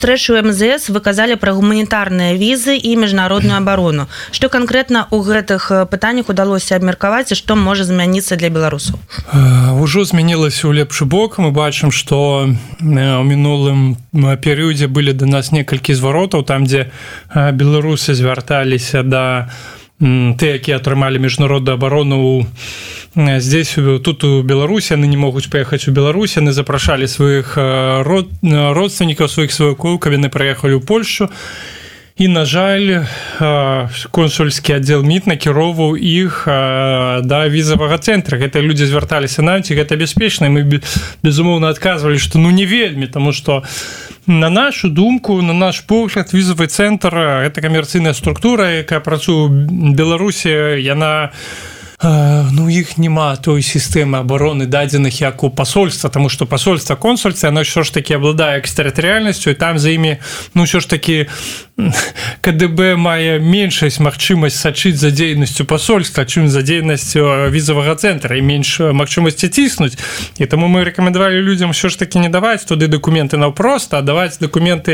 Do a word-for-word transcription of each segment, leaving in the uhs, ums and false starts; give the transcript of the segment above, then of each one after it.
Трэш у эм зэ эс вы казалі пра гуманітарныя візы і міжнародную абарону. Што канкрэтна ў гэтых пытаннях удалося абмеркаваць і што можа змяніцца для беларусаў? Ужо змянілася ў лепшы бок. Мы бачым, што ў мінулым перыядзе былі да нас некалькі зваротаў, там, дзе беларусы звярталіся да тыя, якія атрымалі міжнародную абарону здесь, тут у Беларусі, яны не могуць паехаць у Беларусь, яны запрашалі сваіх род, родственнікаў, сваіх сваякоў, каб яны прыехалі ў Польшчу. І, на жаль, консульскі аддзел МІД накіроўваў іх да візавага цэнтра. Гэта людзі звярталіся нам, ці гэта бяспечна. Мы, безумоўна, адказвалі, што ну не вельмі, таму што на нашу думку, на наш погляд, візавы цэнтр – гэта камерцыйная структура, якая працуе ў Беларусі, яна... ну, іх няма той сістэмы абароны дадзеных як у пасольства, таму што пасольства, консульства, яно ўсё ж такі абладае экстэрытарыяльнасцю, і там за імі, ну, ўсё ж такі ка дэ бэ мае меншасць магчымасць сачыць за дзейнасцю пасольства, чым за дзейнасцю візавага цэнтра, і менш магчымасці ціснуць. І таму мы рэкамендавалі людзям ўсё ж такі не даваць туды дакументы наўпрост, а даваць дакументы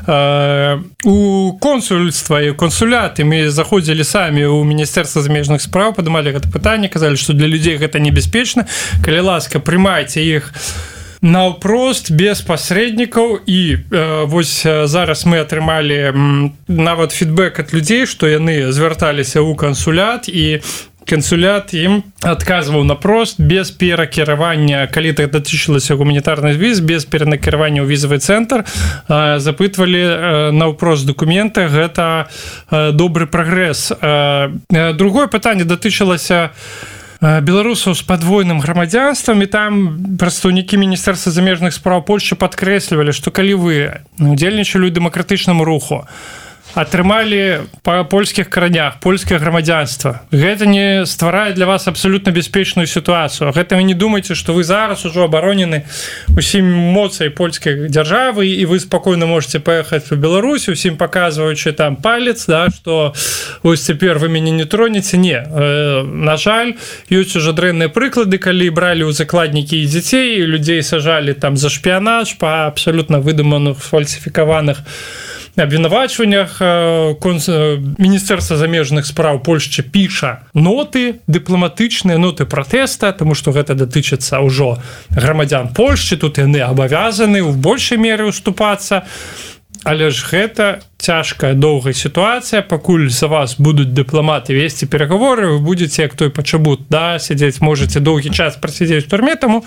э, у консульства і кансуляты. Мы заходзілі самі ў Міністэрства замежных спраў, падымалі гэта пытанне, казалі, што для людзей гэта небяспечна. Калі ласка, прымайце іх наўпрост, без пасрэднікаў. І э, вось зараз мы атрымалі м, нават фідбэк ад людзей, што яны звярталіся ў кансулят, і кансулят ім адказваў напрост, без перакіравання, калі так датычылася гуманітарных віз, без перанакіравання ў візавы цэнтр, э, запытвалі э, наўпрост дакументы. Гэта э, добры прагрэс. Э, э, другое пытанне датычылася беларусаў з падвойным грамадзянствам, і там прадстаўнікі Міністэрства замежных спраў Польшчы падкрэслівалі, што калі вы удзельнічалі ў дэмакратычным руху, атрымалі па польскіх каранях польскае грамадзянства, гэта не стварае для вас абсалютна бяспечную сітуацыю. Гэта вы не думаеце, што вы зараз ужо абаронены усім моцай польскай дзяржавы, і вы спакойна можете паехаць у Беларусь, усім паказваючы там палец, да, што вось цяпер вы мяне не тронеце. Не, э, на жаль, ёсць ужо дрэнныя прыклады, калі бралі ў закладнікі і дзяцей, і людзей сажалі там за шпіянаж па абсалютна выдуманых, фальсіфікаваных абвінавачваннях. Міністэрства замежных спраў Польшчы піша ноты дыпламатычныя, ноты пратэста, таму што гэта датычыцца ўжо грамадзян Польшчы, тут яны абавязаны ў большай меры уступацца. Але ж гэта цяжкая, доўгая сітуацыя. Пакуль за вас будуць дыпламаты весці пераговоры, вы будзеце, як той пачабут, да, сядзець, можаце доўгі час прасядзець у турме. Таму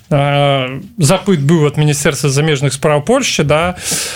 э, запыт быў ад Міністэрства замежных спраў Польшчы, да,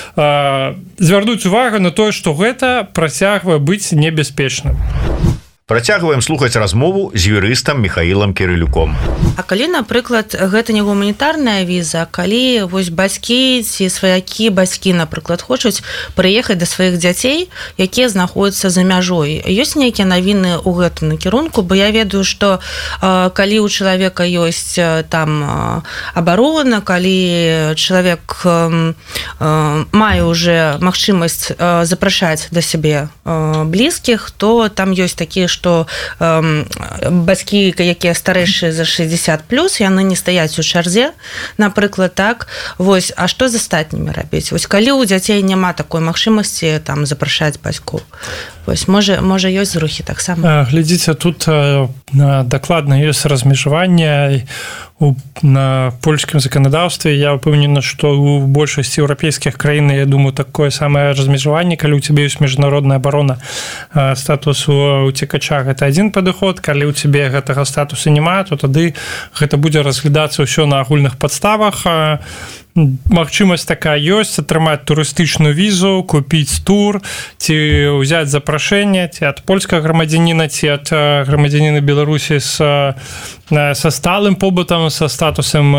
э, звярнуць увагу на тое, што гэта працягвае быць небяспечным. Працягваем слухаць размову з юрыстам Михаілам Кірылюком. А калі, напрыклад, гэта не гуманітарная віза, калі вось бацькі ці сваякі бацькі, напрыклад, хочуць прыехаць да сваіх дзяцей, якія знаходзяцца за мяжой, ёсць нейкія навіны ў гэтым накірунку? Бо я ведаю, што э, калі ў чалавека ёсць э, там э, абарона, калі чалавек э, э, мае ўжо магчымасць э, запрашаць да сябе э, блізкіх, то там ёсць такія, што э, бацькі, якія старэйшыя за шэсцьдзесят плюс, яны не стаяць у чарзе, напрыклад, так. Вось, а што з астатнімі рабіць? Вось калі ў дзяцей няма такой магчымасці там запрашаць бацькоў. Вось, можа, можа ёсць зрухі таксама. Глядзіце, тут э, дакладна ёсць размежаванне у на польскім заканадаўстве. Я ўпэўнены, што ў большасці еўрапейскіх краін, я думаю, такое самае размежаванне, калі ў цябе ёсць міжнародная абарона, э, статусу уцекача, гэта адзін падыход. Калі ў цябе гэтага статусу няма, то тады гэта будзе разглядацца ўсё на агульных падставах. Магчымасць такая ёсць, атрымаць турыстычную візу, купіць тур, ці ўзяць запрашэнне, ці ад польскага грамадзяніна, ці ад грамадзяніна Беларусі са, са сталым побытам, са статусам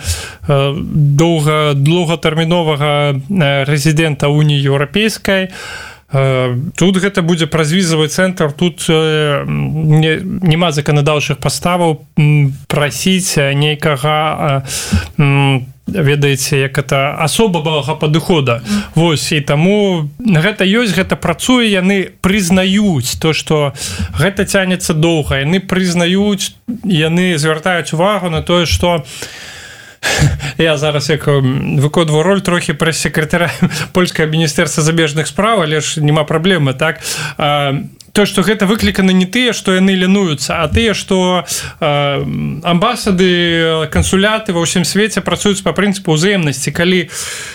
доўга, доўгатэрміновага рэзідэнта Уніі Еўрапейскай. Тут гэта будзе праз візавы цэнтр, тут не, няма заканадаўчых паставаў прасіць нейкага, ведаеце, як это асобавага падыхода. Вось, і таму гэта ёсць, гэта працуе, яны прызнаюць то, што гэта цянецца доўга, яны прызнаюць, яны звяртаюць увагу на тое, што я зараз як выконваю роль трохі прэс-секретаря польскага міністэрства замежных спраў, але ж няма праблемы, так? То, што гэта выкліканы не тыя, што яны лінуюцца, а тыя, што э, амбасады, кансуляты ва ўсім свеце працуюць па прынцыпу ўзаемнасці, калі э,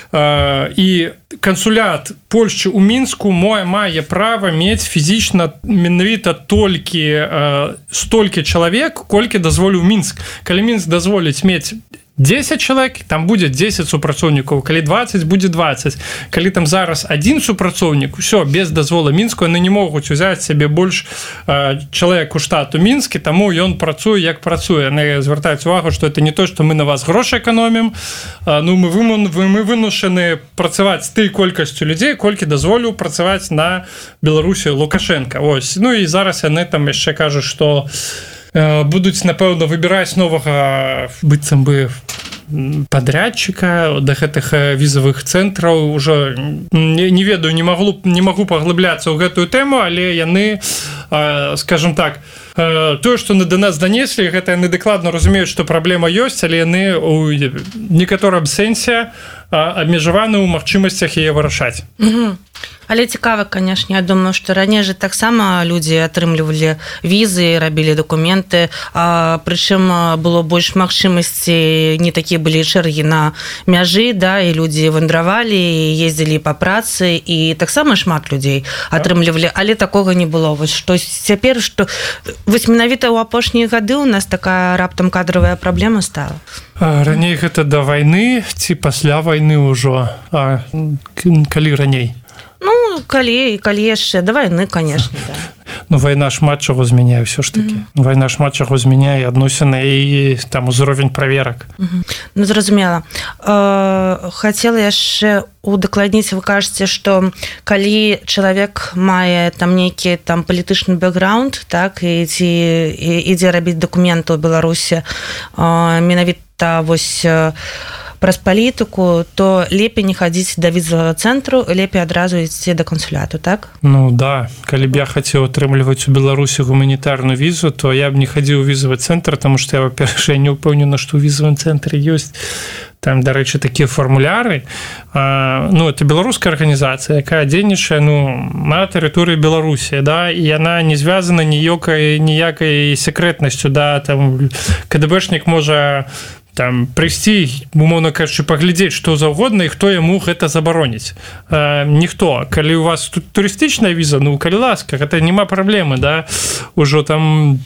і кансулят Польшчы ў Мінску мое мае права мець фізічна менавіта толькі э, столькі чалавек, колькі дазволіў Мінск. Калі Мінск дазволіць мець дзесяць чалавек, там будзе дзесяць супрацоўнікаў, калі дваццаць будзе дваццаць, калі там зараз адзін супрацоўнік, усё без дазвола Мінску, яны не могуць узяць сябе больш э, чалавек у штату Мінскі, таму ён працуе як працуе. Яны звяртаюць увагу, што это не то, што мы на вас грошы эканомім, э, ну мы вымун, мы вымушаны працаваць з той колькасцю людзей, колькі дазволіў працаваць на Беларусі Лукашенка. Ось. Ну і зараз яны там яшчэ кажуць, што будуць, напэўна, выбіраць новага быццам бы подрядчика да гэтых візавых цэнтраў. Ужо не, не ведаю, не магу, не магу паглыбляцца ў гэтую тэму, але яны, скажем так, тое, што да нас данеслі, гэта яны дакладна разумеюць, што праблема ёсць, але яны у некаторым сэнсе абмежаваны ў магчымасцях яе вырашаць. Угу. Але цікава, конечно, я думаю, што раней же таксама людзі атрымлівалі візы, рабілі дакументы, а, прычым было больш магчымасці, не такія былі чэргі на мяжы, да, і людзі вандравалі, ездзілі па працы, і таксама шмат людзей атрымлівалі, але такога не было. Вось што цяпер, што вось менавіта ў апошнія гады у нас такая раптам кадравая праблема стала. А, раней гэта да вайны ці пасля вайны ўжо, а калі раней? Ну, калі, калі яшчэ, да вайны, конечно, да. Ну, вайна шмат чаго змяняе ўсё ж такі. Mm-hmm. Вайна шмат чаго змяняе адносіны і там узровень праверак. Mm-hmm. Ну, зразумела. Э, хацела яшчэ удакладніць, вы кажаце, што калі чалавек мае там нейкі там палітычны бэкграунд, так, і ці ідзе рабіць дакументы ў Беларусі, э, менавіта вось праз палітыку, то лепей не хадзіць да візавага цэнтру, лепей адразу ісці да кансуляту, так? Ну да, калі б я хацеў атрымліваць у Беларусі гуманітарную візу, то я б не хадзіў у візавы цэнтр, таму што я, па-першае, не ўпэўнена, што ў візавым цэнтры ёсць там, дарэчы, такія фармуляры. А, ну, это беларуская арганізацыя, якая дзейнічае, ну, на тэрыторыі Беларусі, да, і яна не звязана ніякай, ніякай секрэтнасцю, да, там КДБшнік можа там прыйсці, умоўна кажучы, паглядзець што заўгодна і хто яму гэта забароніць. Э, ніхто. Калі у вас тут турыстычная віза, ну, калі ласка, гэта няма праблемы, да, ужо там,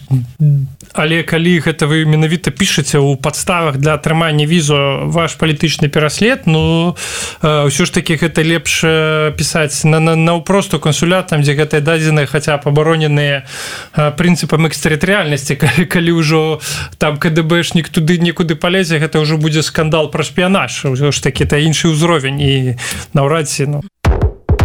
але калі гэта вы менавіта пішаце ў падставах для атрымання візу ваш палітычны пераслед, ну, э, ўсё ж такі гэта лепш пісаць на, на, наўпросту кансулят, там, дзе гэтыя дадзеныя хаця б абароненыя э, прынцыпам экстэрытарыяльнасці, калі, калі ўжо там КДБшнік туды некуды палез, гэта ўжо будзе скандал пра шпіянаж, ўжо ж такі это іншы ўзровень і наўрад ці, ну.